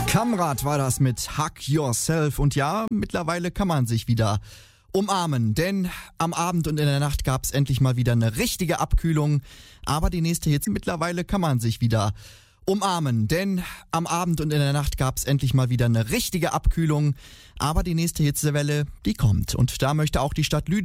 Kamrat war das mit Hug Yourself. Und ja, mittlerweile kann man sich wieder umarmen, denn am Abend und in der Nacht gab es endlich mal wieder eine richtige Abkühlung. Aber die nächste Hitze, mittlerweile kann man sich wieder umarmen, denn am Abend und in der Nacht gab es endlich mal wieder eine richtige Abkühlung. Aber die nächste Hitzewelle, die kommt. Und da möchte auch die Stadt Lüdenscheid